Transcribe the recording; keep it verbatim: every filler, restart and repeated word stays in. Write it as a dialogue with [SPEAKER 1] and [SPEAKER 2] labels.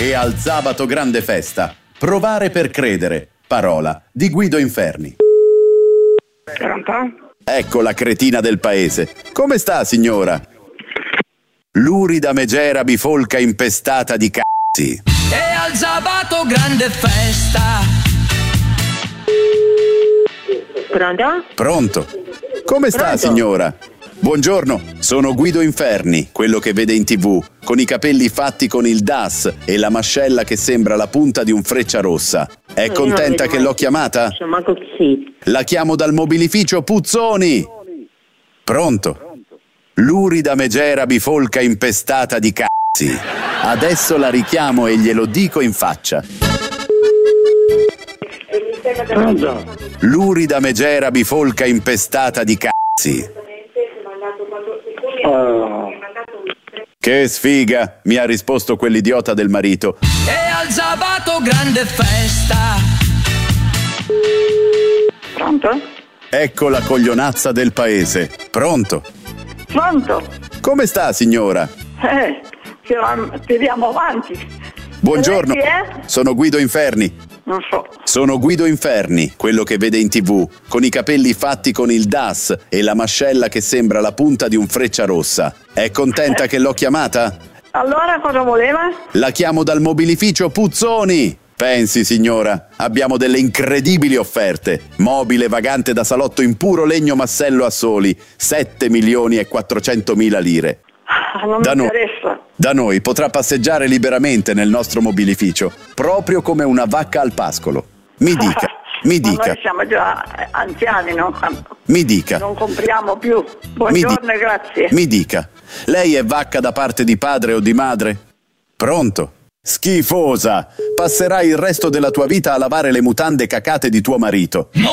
[SPEAKER 1] E al sabato grande festa. Provare per credere. Parola di Guido Inferni.
[SPEAKER 2] Pronto?
[SPEAKER 1] Ecco la cretina del paese. Come sta, signora? Lurida megera bifolca impestata di c***i.
[SPEAKER 3] E al sabato grande festa.
[SPEAKER 2] Pronto?
[SPEAKER 1] Pronto? Come sta,
[SPEAKER 2] Pronto?
[SPEAKER 1] signora? Buongiorno, sono Guido Inferni, quello che vede in tv, con i capelli fatti con il D A S e la mascella che sembra la punta di un Frecciarossa. È
[SPEAKER 2] No,
[SPEAKER 1] contenta
[SPEAKER 2] io non
[SPEAKER 1] che
[SPEAKER 2] vedo
[SPEAKER 1] l'ho chiamata?
[SPEAKER 2] Sono manco sì.
[SPEAKER 1] La chiamo dal mobilificio Puzzoni. Pronto? Lurida megera bifolca impestata di c***i. Adesso la richiamo e glielo dico in faccia.
[SPEAKER 2] Pronto?
[SPEAKER 1] Lurida megera bifolca impestata di c***i.
[SPEAKER 2] Oh.
[SPEAKER 1] Che sfiga, mi ha risposto quell'idiota del marito.
[SPEAKER 3] E al sabato grande festa.
[SPEAKER 2] Pronto?
[SPEAKER 1] Ecco la coglionazza del paese. Pronto?
[SPEAKER 2] Pronto?
[SPEAKER 1] Come sta, signora?
[SPEAKER 2] Eh, tiriamo, tiriamo avanti.
[SPEAKER 1] Buongiorno,
[SPEAKER 2] Lei chi è?
[SPEAKER 1] sono Guido Inferni.
[SPEAKER 2] Non so.
[SPEAKER 1] Sono Guido Inferni, quello che vede in tv, con i capelli fatti con il D A S e la mascella che sembra la punta di un Frecciarossa. È contenta che l'ho chiamata?
[SPEAKER 2] Allora cosa voleva?
[SPEAKER 1] La chiamo dal mobilificio Puzzoni. Pensi, signora, abbiamo delle incredibili offerte. Mobile vagante da salotto in puro legno massello a soli sette milioni e quattrocentomila lire.
[SPEAKER 2] Ah, non
[SPEAKER 1] Da
[SPEAKER 2] mi
[SPEAKER 1] no-
[SPEAKER 2] interessa.
[SPEAKER 1] Da noi potrà passeggiare liberamente nel nostro mobilificio, proprio come una vacca al pascolo. Mi dica, mi
[SPEAKER 2] Ma
[SPEAKER 1] dica,
[SPEAKER 2] noi siamo già anziani, non,
[SPEAKER 1] mi dica,
[SPEAKER 2] non compriamo più. Buongiorno e grazie.
[SPEAKER 1] mi dica. Lei è vacca da parte di padre o di madre? Pronto? Schifosa! Passerai il resto della tua vita a lavare le mutande cacate di tuo marito.